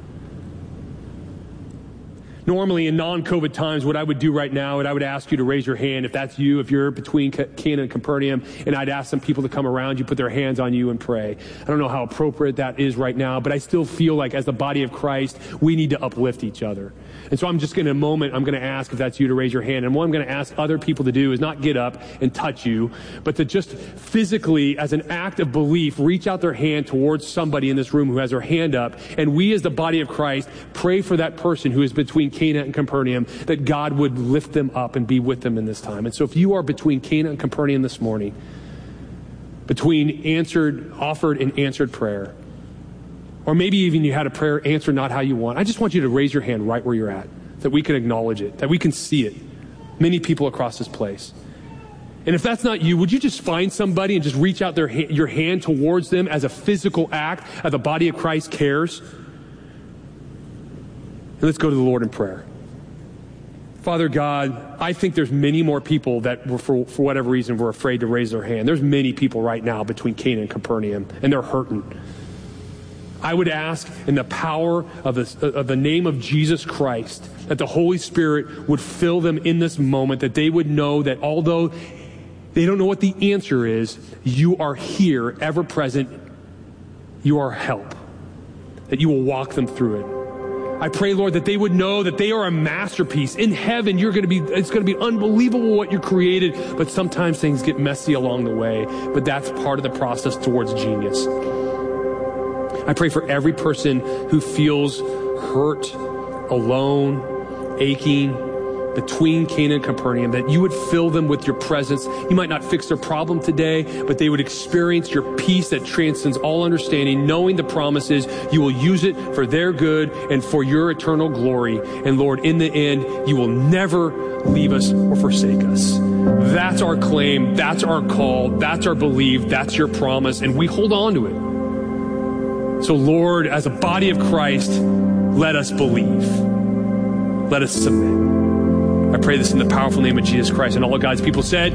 Speaker 11: Normally, in non-COVID times, what I would do right now is I would ask you to raise your hand if that's you, if you're between Cana and Capernaum, and I'd ask some people to come around you, put their hands on you and pray. I don't know how appropriate that is right now, but I still feel like as the body of Christ, we need to uplift each other. And so I'm just going to, in a moment, I'm going to ask if that's you to raise your hand. And what I'm going to ask other people to do is not get up and touch you, but to just physically, as an act of belief, reach out their hand towards somebody in this room who has their hand up. And we as the body of Christ pray for that person who is between Cana and Capernaum, that God would lift them up and be with them in this time. And so if you are between Cana and Capernaum this morning, between offered and answered prayer, or maybe even you had a prayer answered not how you want, I just want you to raise your hand right where you're at, that we can acknowledge it, that we can see it. Many people across this place. And if that's not you, would you just find somebody and just reach out your hand towards them as a physical act, as the body of Christ cares? And let's go to the Lord in prayer. Father God, I think there's many more people that for whatever reason were afraid to raise their hand. There's many people right now between Cana and Capernaum, and they're hurting. I would ask in the power of the name of Jesus Christ that the Holy Spirit would fill them in this moment, that they would know that although they don't know what the answer is, you are here, ever present. You are help, that you will walk them through it. I pray, Lord, that they would know that they are a masterpiece. In heaven, it's going to be unbelievable what you created, but sometimes things get messy along the way, but that's part of the process towards genius. I pray for every person who feels hurt, alone, aching, between Cana and Capernaum, that you would fill them with your presence. You might not fix their problem today, but they would experience your peace that transcends all understanding, knowing the promises. You will use it for their good and for your eternal glory. And Lord, in the end, you will never leave us or forsake us. That's our claim. That's our call. That's our belief. That's your promise. And we hold on to it. So Lord, as a body of Christ, let us believe. Let us submit. I pray this in the powerful name of Jesus Christ. And all of God's people said,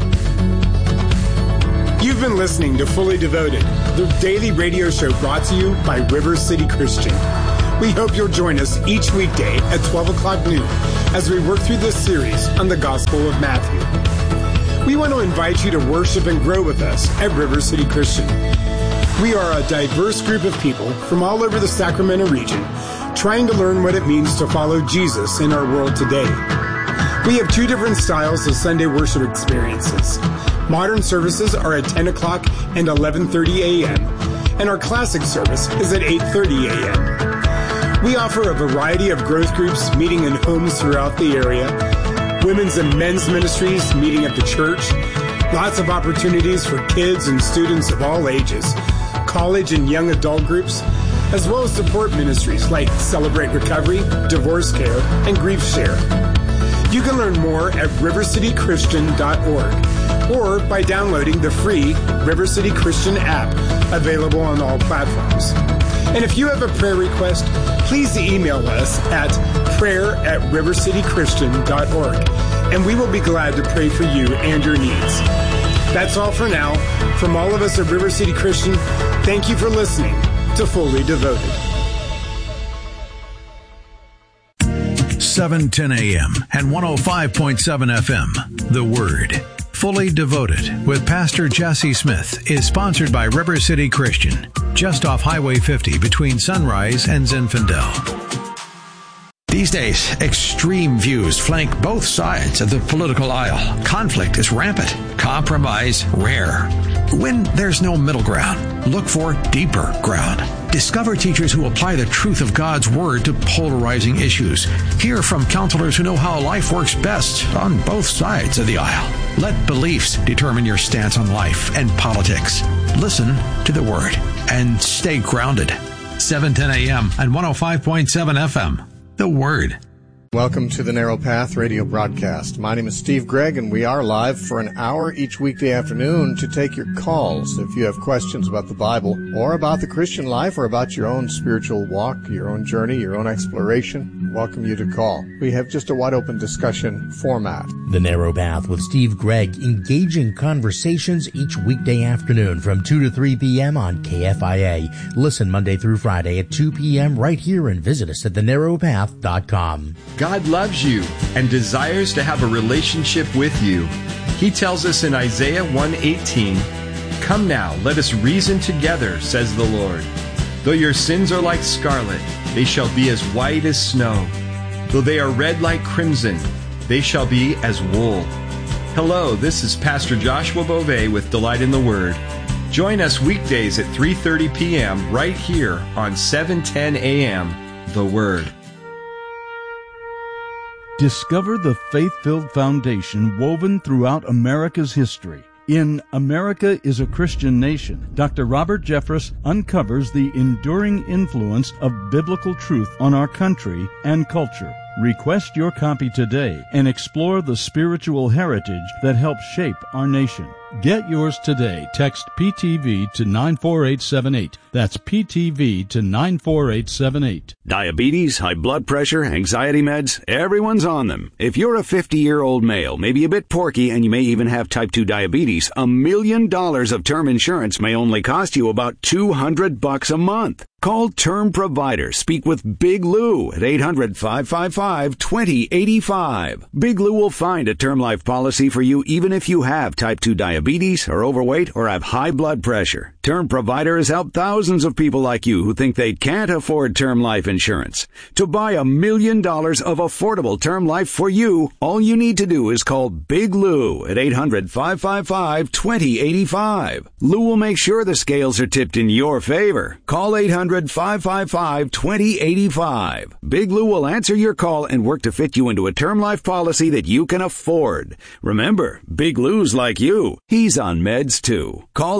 Speaker 10: You've been listening to Fully Devoted, the daily radio show brought to you by River City Christian. We hope you'll join us each weekday at 12 o'clock noon as we work through this series on the Gospel of Matthew. We want to invite you to worship and grow with us at River City Christian. We are a diverse group of people from all over the Sacramento region trying to learn what it means to follow Jesus in our world today. We have two different styles of Sunday worship experiences. Modern services are at 10 o'clock and 11:30 a.m., and our classic service is at 8:30 a.m. We offer a variety of growth groups meeting in homes throughout the area, women's and men's ministries meeting at the church, lots of opportunities for kids and students of all ages, college and young adult groups, as well as support ministries like Celebrate Recovery, Divorce Care, and Grief Share. You can learn more at rivercitychristian.org or by downloading the free River City Christian app available on all platforms. And if you have a prayer request, please email us at prayer@rivercitychristian.org, and we will be glad to pray for you and your needs. That's all for now. From all of us at River City Christian, thank you for listening to Fully Devoted.
Speaker 4: 710 AM and 105.7 FM. The Word. Fully Devoted with Pastor Jesse Smith is sponsored by River City Christian, just off Highway 50 between Sunrise and Zinfandel. These days, extreme views flank both sides of the political aisle. Conflict is rampant, compromise rare. When there's no middle ground, look for deeper ground. Discover teachers who apply the truth of God's Word to polarizing issues. Hear from counselors who know how life works best on both sides of the aisle. Let beliefs determine your stance on life and politics. Listen to the Word and stay grounded. 710 AM and 105.7 FM. The Word.
Speaker 12: Welcome to the Narrow Path radio broadcast. My name is Steve Gregg, and we are live for an hour each weekday afternoon to take your calls. If you have questions about the Bible or about the Christian life or about your own spiritual walk, your own journey, your own exploration, welcome you to call. We have just a wide open discussion format.
Speaker 13: The Narrow Path with Steve Gregg, engaging conversations each weekday afternoon from 2 to 3 p.m. on KFIA. Listen Monday through Friday at 2 p.m. right here and visit us at thenarrowpath.com.
Speaker 6: God loves you and desires to have a relationship with you. He tells us in Isaiah 1:18, "Come now, let us reason together, says the Lord. Though your sins are like scarlet, they shall be as white as snow. Though they are red like crimson, they shall be as wool." Hello, this is Pastor Joshua Beauvais with Delight in the Word. Join us weekdays at 3:30 p.m. right here on 710 a.m. The Word.
Speaker 14: Discover the faith-filled foundation woven throughout America's history. In America is a Christian Nation, Dr. Robert Jeffress uncovers the enduring influence of biblical truth on our country and culture. Request your copy today and explore the spiritual heritage that helped shape our nation. Get yours today. Text PTV to 94878. That's PTV to 94878.
Speaker 15: Diabetes, high blood pressure, anxiety meds, everyone's on them. If you're a 50-year-old male, maybe a bit porky, and you may even have type 2 diabetes, $1 million of term insurance may only cost you about $200 a month. Call Term Provider. Speak with Big Lou at 800-555-2085. Big Lou will find a term life policy for you even if you have type 2 diabetes. diabetes, are overweight, or have high blood pressure. Term Provider has helped thousands of people like you who think they can't afford term life insurance. To buy $1 million of affordable term life for you, all you need to do is call Big Lou at 800-555-2085. Lou will make sure the scales are tipped in your favor. Call 800-555-2085. Big Lou will answer your call and work to fit you into a term life policy that you can afford. Remember, Big Lou's like you. He's on meds too. Call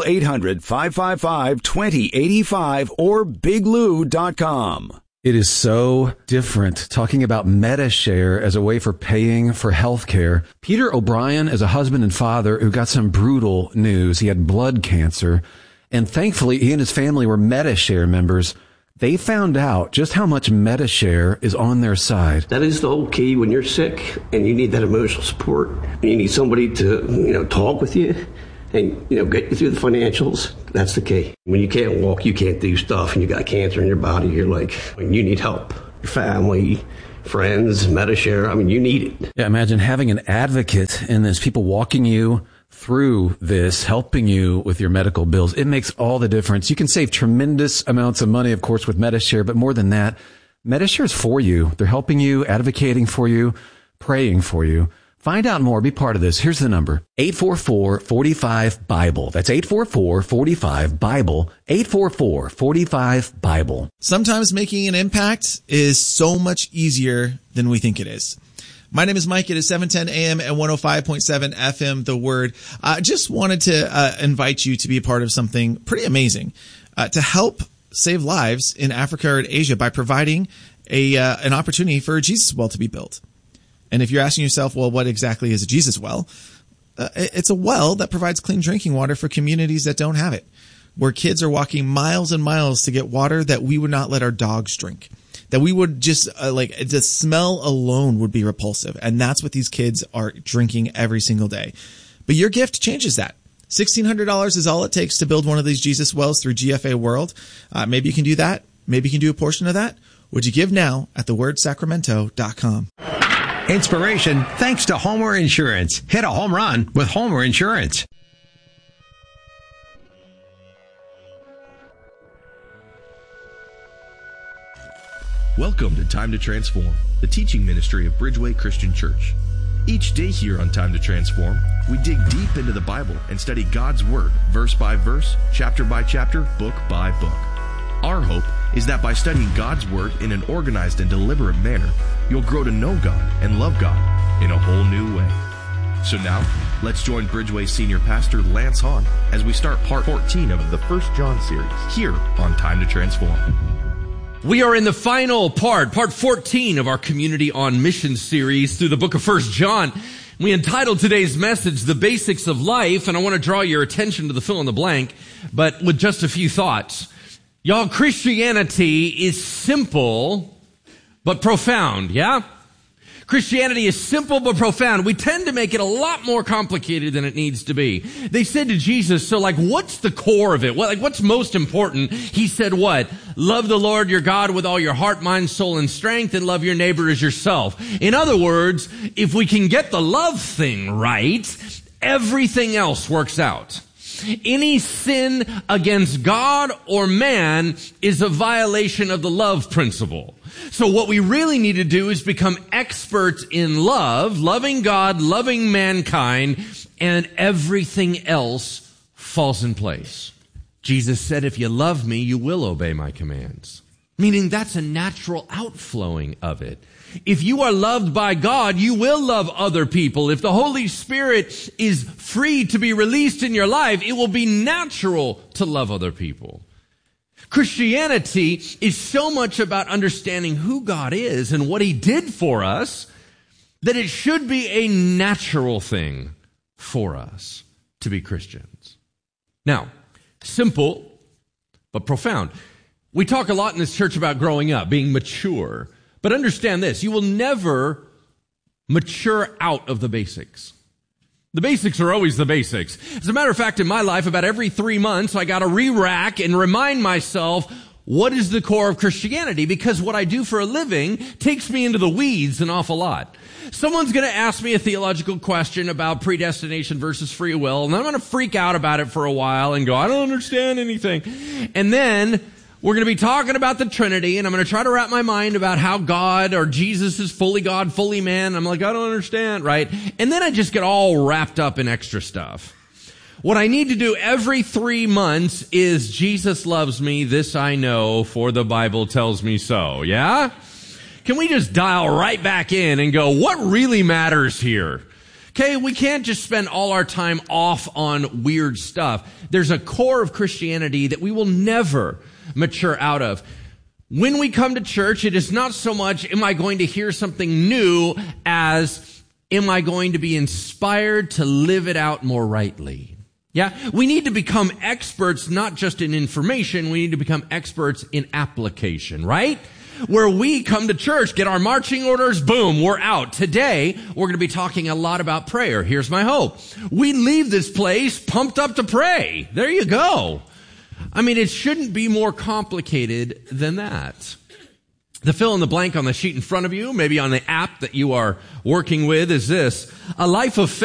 Speaker 15: 800-555-2085 or biglou.com.
Speaker 16: It is so different talking about MediShare as a way for paying for health care. Peter O'Brien is a husband and father who got some brutal news. He had blood cancer, and thankfully he and his family were MediShare members. They found out just how much MediShare is on their side.
Speaker 17: That is the whole key when you're sick and you need that emotional support. You need somebody to, talk with you and, get you through the financials. That's the key. When you can't walk, you can't do stuff, and you got cancer in your body, you're like, you need help. Your family, friends, MediShare, you need it.
Speaker 16: Yeah, imagine having an advocate in this, people walking you through this, helping you with your medical bills. It makes all the difference. You can save tremendous amounts of money, of course, with MediShare, but more than that, MediShare is for you. They're helping you, advocating for you, praying for you. Find out more. Be part of this. Here's the number. 844-45-BIBLE. That's 844-45-BIBLE. 844-45-BIBLE.
Speaker 18: Sometimes making an impact is so much easier than we think it is. My name is Mike. It is 710 AM and 105.7 FM, The Word. I just wanted to invite you to be a part of something pretty amazing to help save lives in Africa or Asia by providing an opportunity for a Jesus well to be built. And if you're asking yourself, well, what exactly is a Jesus well? It's a well that provides clean drinking water for communities that don't have it, where kids are walking miles and miles to get water that we would not let our dogs drink, that we would just the smell alone would be repulsive. And that's what these kids are drinking every single day. But your gift changes that. $1,600 is all it takes to build one of these Jesus wells through GFA World. Maybe you can do that. Maybe you can do a portion of that. Would you give now at thewordsacramento.com?
Speaker 4: Inspiration thanks to Homer Insurance. Hit a home run with Homer Insurance.
Speaker 19: Welcome to Time to Transform, the teaching ministry of Bridgeway Christian Church. Each day here on Time to Transform, we dig deep into the Bible and study God's Word, verse by verse, chapter by chapter, book by book. Our hope is that by studying God's Word in an organized and deliberate manner, you'll grow to know God and love God in a whole new way. So now, let's join Bridgeway Senior Pastor Lance Hahn as we start part 14 of the 1 John series here on Time to Transform.
Speaker 20: We are in the final part 14 of our Community on Mission series through the book of 1 John. We entitled today's message, The Basics of Life, and I want to draw your attention to the fill in the blank, but with just a few thoughts. Y'all, Christianity is simple, but profound, yeah? Christianity is simple but profound. We tend to make it a lot more complicated than it needs to be. They said to Jesus, so what's the core of it? What's most important? He said what? Love the Lord your God with all your heart, mind, soul, and strength, and love your neighbor as yourself. In other words, if we can get the love thing right, everything else works out. Any sin against God or man is a violation of the love principle. So what we really need to do is become experts in love, loving God, loving mankind, and everything else falls in place. Jesus said, if you love me, you will obey my commands. Meaning that's a natural outflowing of it. If you are loved by God, you will love other people. If the Holy Spirit is free to be released in your life, it will be natural to love other people. Christianity is so much about understanding who God is and what He did for us that it should be a natural thing for us to be Christians. Now, simple but profound. We talk a lot in this church about growing up, being mature. But understand this, you will never mature out of the basics. The basics are always the basics. As a matter of fact, in my life, about every 3 months, I got to re-rack and remind myself, what is the core of Christianity? Because what I do for a living takes me into the weeds an awful lot. Someone's going to ask me a theological question about predestination versus free will, and I'm going to freak out about it for a while and go, I don't understand anything. And then we're going to be talking about the Trinity, and I'm going to try to wrap my mind about how God or Jesus is fully God, fully man. I'm like, I don't understand, right? And then I just get all wrapped up in extra stuff. What I need to do every 3 months is Jesus loves me, this I know, for the Bible tells me so. Yeah? Can we just dial right back in and go, what really matters here? Okay, we can't just spend all our time off on weird stuff. There's a core of Christianity that we will never mature out of. When we come to church, it is not so much, am I going to hear something new, as am I going to be inspired to live it out more rightly? Yeah, we need to become experts, not just in information, we need to become experts in application, right? Where we come to church, get our marching orders, boom, we're out. Today, we're going to be talking a lot about prayer. Here's my hope. We leave this place pumped up to pray. There you go. I mean, it shouldn't be more complicated than that. The fill in the blank on the sheet in front of you, maybe on the app that you are working with, is this: a life of faith